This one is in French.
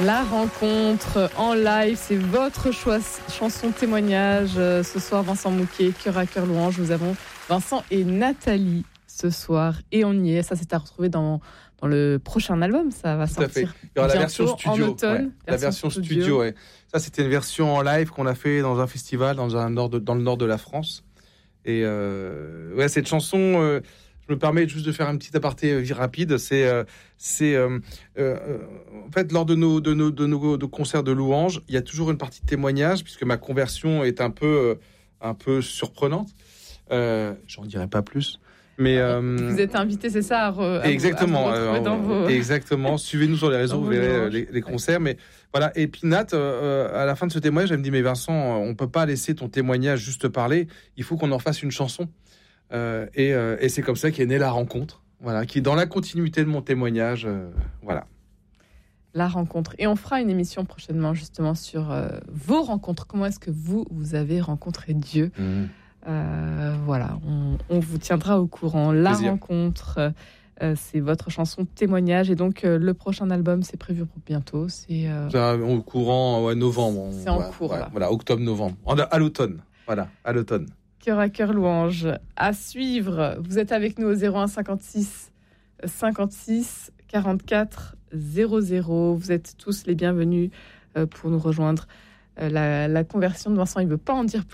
La rencontre en live, c'est votre choix, chanson témoignage. Ce soir, Vincent Mouquet, Cœur à Cœur Louange. Nous avons Vincent et Nathalie ce soir. Et on y est. Ça, c'est à retrouver dans le prochain album. Ça va sortir. Il y aura la version studio. En automne. Ouais. La version studio, ouais. Ça, c'était une version en live qu'on a fait dans un festival dans le nord de la France. Et ouais, cette chanson... je me permets juste de faire un petit aparté rapide. C'est en fait, lors de nos concerts de louanges, il y a toujours une partie de témoignage, puisque ma conversion est un peu surprenante. J'en dirai pas plus. Mais vous êtes invité, c'est ça, exactement. Exactement. Suivez-nous sur les réseaux, vous verrez les concerts. Mais voilà. Et puis Nat, à la fin de ce témoignage, elle me dit: mais Vincent, on peut pas laisser ton témoignage juste parler. Il faut qu'on en fasse une chanson. Et c'est comme ça qu'est née La Rencontre, voilà, qui est dans la continuité de mon témoignage, voilà. La Rencontre. Et on fera une émission prochainement justement sur vos rencontres. Comment est-ce que vous avez rencontré Dieu ? Voilà, on vous tiendra au courant. La Plaisir. Rencontre, c'est votre chanson témoignage. Et donc le prochain album, c'est prévu pour bientôt. C'est au courant novembre. C'est en cours, là. Voilà, octobre-novembre, à l'automne. Voilà, à l'automne. Cœur à Cœur Louange. À suivre, vous êtes avec nous au 01 56 56 44 00. Vous êtes tous les bienvenus pour nous rejoindre. La conversion de Vincent, il ne veut pas en dire plus.